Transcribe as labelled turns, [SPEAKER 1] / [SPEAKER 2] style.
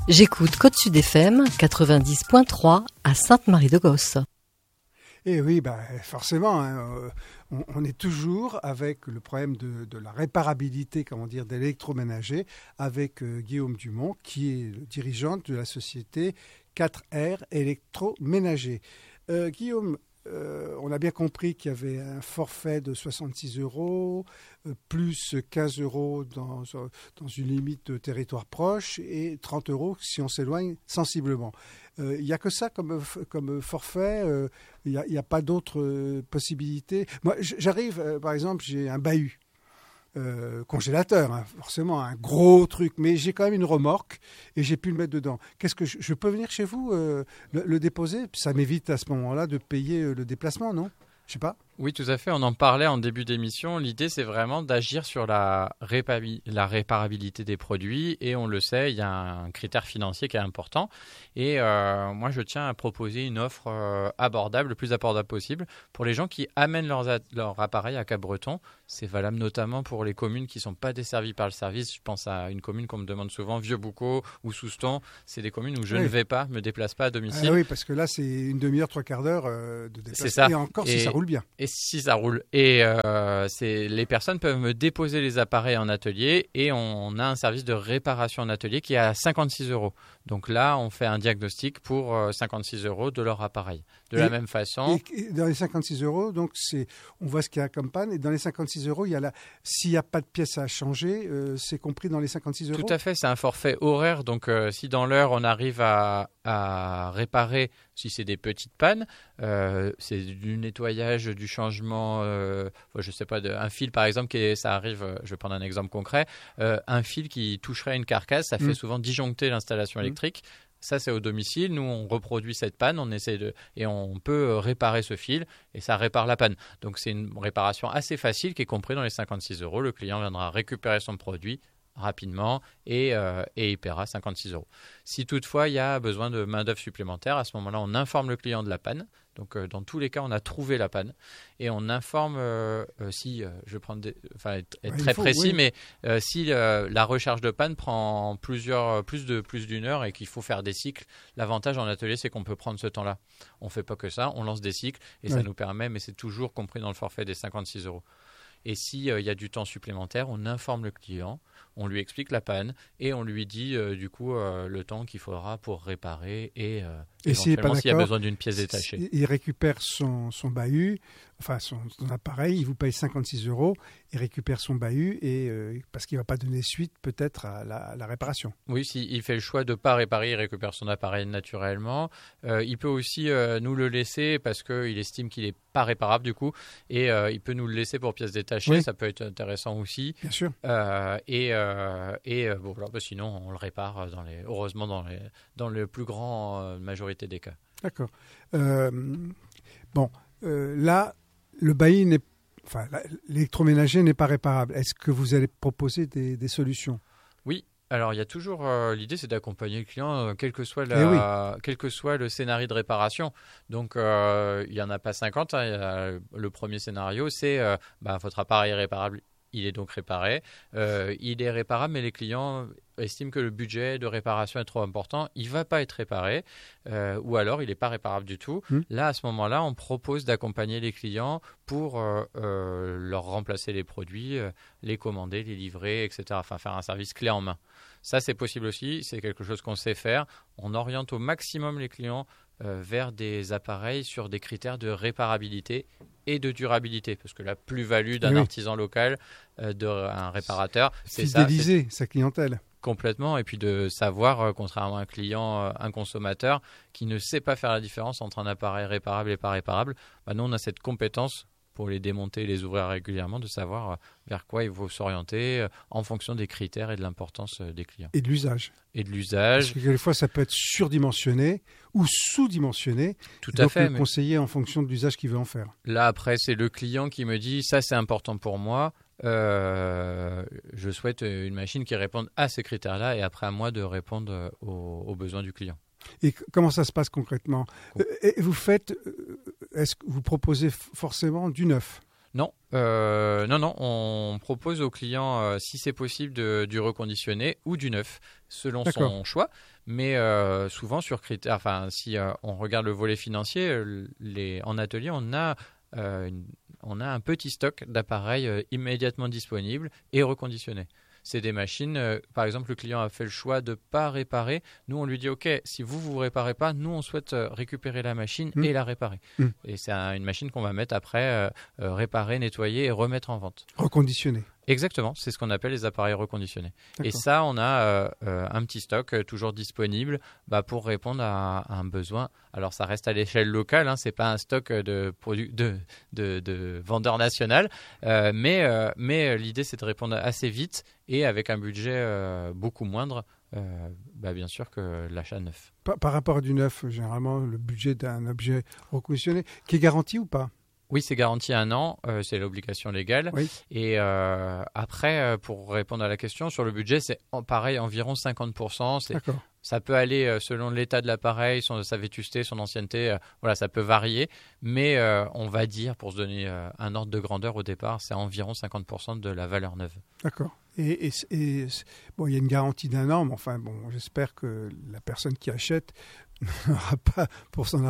[SPEAKER 1] J'écoute Côte Sud FM 90.3 à Sainte-Marie-de-Gosse.
[SPEAKER 2] Et oui, forcément, on est toujours avec le problème de la réparabilité, de l'électroménager, avec Guillaume Dumont, qui est le dirigeant de la société 4R Électroménager. Guillaume, on a bien compris qu'il y avait un forfait de 66 €, plus 15 € dans une limite de territoire proche et 30 € si on s'éloigne sensiblement. Il n'y a que ça comme forfait, il n'y a pas d'autres possibilités. Moi, j'arrive, par exemple, j'ai un bahut. Congélateur, forcément un gros truc, mais j'ai quand même une remorque et j'ai pu le mettre dedans. Qu'est-ce que je peux venir chez vous le déposer? Ça m'évite à ce moment-là de payer le déplacement, non? Je sais pas.
[SPEAKER 3] Oui, tout à fait. On en parlait en début d'émission. L'idée, c'est vraiment d'agir sur la réparabilité des produits. Et on le sait, il y a un critère financier qui est important. Et moi, je tiens à proposer une offre abordable, le plus abordable possible, pour les gens qui amènent leur appareil à Cap-Breton. C'est valable notamment pour les communes qui ne sont pas desservies par le service. Je pense à une commune qu'on me demande souvent, Vieux-Boucau ou Souston. C'est des communes où je ne vais pas, me déplace pas à domicile.
[SPEAKER 2] Oui, parce que là, c'est une demi-heure, 3/4 d'heure de déplacement.
[SPEAKER 3] C'est ça.
[SPEAKER 2] Et encore, si ça roule bien.
[SPEAKER 3] Et si ça roule. Et les personnes peuvent me déposer les appareils en atelier et on a un service de réparation en atelier qui est à 56 €. Donc là, on fait un diagnostic pour 56 € de leur appareil. De la même façon.
[SPEAKER 2] Et dans les 56 €, donc on voit ce qu'il y a comme panne. Et dans les 56 €, s'il n'y a pas de pièce à changer, c'est compris dans les 56 €.
[SPEAKER 3] Tout à fait, c'est un forfait horaire. Donc si dans l'heure, on arrive à réparer, si c'est des petites pannes, c'est du nettoyage, du changement, je sais pas, un fil par exemple, ça arrive, je vais prendre un exemple concret, un fil qui toucherait une carcasse, ça fait souvent disjoncter l'installation électrique. Ça, c'est au domicile. Nous, on reproduit cette panne, et on peut réparer ce fil et ça répare la panne. Donc, c'est une réparation assez facile qui est comprise dans les 56 €. Le client viendra récupérer son produit rapidement et il paiera 56 €. Si toutefois, il y a besoin de main-d'œuvre supplémentaire, à ce moment-là, on informe le client de la panne. Donc, dans tous les cas, on a trouvé la panne et on informe je vais prendre être très précis, mais si la recharge de panne prend plus d'une heure et qu'il faut faire des cycles, l'avantage en atelier, c'est qu'on peut prendre ce temps-là. On ne fait pas que ça, on lance des cycles et ça nous permet, mais c'est toujours compris dans le forfait des 56 €. Et s'il y a du temps supplémentaire, on informe le client, on lui explique la panne et on lui dit le temps qu'il faudra pour réparer et éventuellement s'il y a besoin d'une pièce détachée.
[SPEAKER 2] Il récupère son bahut, son appareil, il vous paye 56 €, il récupère son bahut parce qu'il ne va pas donner suite peut-être à la réparation.
[SPEAKER 3] Oui, s'il fait le choix de ne pas réparer, il récupère son appareil naturellement. Il peut aussi nous le laisser parce qu'il estime qu'il n'est pas réparable du coup et il peut nous le laisser pour pièces détachées, oui. Ça peut être intéressant aussi.
[SPEAKER 2] Bien sûr.
[SPEAKER 3] Sinon on le répare heureusement dans la plus grande majorité des cas.
[SPEAKER 2] D'accord. Là, le bahut l'électroménager n'est pas réparable. Est-ce que vous allez proposer des solutions?
[SPEAKER 3] Oui. Alors, il y a toujours l'idée, c'est d'accompagner le client, quel que soit le scénario de réparation. Donc, il n'y en a pas 50. Le premier scénario, c'est votre appareil est réparable. Il est donc réparé. Il est réparable, mais les clients estiment que le budget de réparation est trop important. Il ne va pas être réparé ou alors il n'est pas réparable du tout. Là, à ce moment-là, on propose d'accompagner les clients pour leur remplacer les produits, les commander, les livrer, etc. Enfin, faire un service clé en main. Ça, c'est possible aussi. C'est quelque chose qu'on sait faire. On oriente au maximum les clients vers des appareils sur des critères de réparabilité et de durabilité, parce que la plus-value d'un artisan local, d'un réparateur, c'est ça.
[SPEAKER 2] Fidéliser sa clientèle.
[SPEAKER 3] Complètement, et puis de savoir, contrairement à un client, un consommateur qui ne sait pas faire la différence entre un appareil réparable et pas réparable, nous on a cette compétence pour les démonter et les ouvrir régulièrement, de savoir vers quoi il faut s'orienter en fonction des critères et de l'importance des clients.
[SPEAKER 2] Et de l'usage.
[SPEAKER 3] Parce
[SPEAKER 2] que quelquefois, ça peut être surdimensionné ou sous-dimensionné.
[SPEAKER 3] Tout à fait.
[SPEAKER 2] Donc, conseiller en fonction de l'usage qu'il veut en faire.
[SPEAKER 3] Là, après, c'est le client qui me dit « ça, c'est important pour moi ». Je souhaite une machine qui réponde à ces critères-là et après à moi de répondre aux besoins du client.
[SPEAKER 2] Et comment ça se passe concrètement? Est-ce que vous proposez forcément du neuf?
[SPEAKER 3] Non, non, on propose au client, si c'est possible, du reconditionné ou du neuf, selon son choix. Mais souvent sur critères, enfin, si on regarde le volet financier, en atelier, on a un petit stock d'appareils immédiatement disponibles et reconditionnés. C'est des machines, par exemple, le client a fait le choix de ne pas réparer. Nous, on lui dit, OK, si vous ne réparez pas, nous, on souhaite récupérer la machine et la réparer. Et c'est une machine qu'on va mettre après, réparer, nettoyer et remettre en vente.
[SPEAKER 2] Reconditionner.
[SPEAKER 3] Exactement, c'est ce qu'on appelle les appareils reconditionnés.
[SPEAKER 2] D'accord.
[SPEAKER 3] Et ça, on a un petit stock toujours disponible pour répondre à un besoin. Alors, ça reste à l'échelle locale, c'est pas un stock de vendeur national, mais l'idée, c'est de répondre assez vite et avec un budget beaucoup moindre, bien sûr, que l'achat neuf.
[SPEAKER 2] Par rapport à du neuf, généralement, le budget d'un objet reconditionné, qui est garanti ou pas ?
[SPEAKER 3] Oui, c'est garanti 1 an, c'est l'obligation légale. Oui. Et après, pour répondre à la question, sur le budget, c'est pareil, environ 50%.
[SPEAKER 2] D'accord.
[SPEAKER 3] Ça peut aller selon l'état de l'appareil, sa vétusté, son ancienneté, ça peut varier. Mais on va dire, pour se donner un ordre de grandeur au départ, c'est environ 50% de la valeur neuve.
[SPEAKER 2] D'accord. Et bon, il y a une garantie d'1 an, mais enfin, bon, j'espère que la personne qui achète n'aura pas, pour son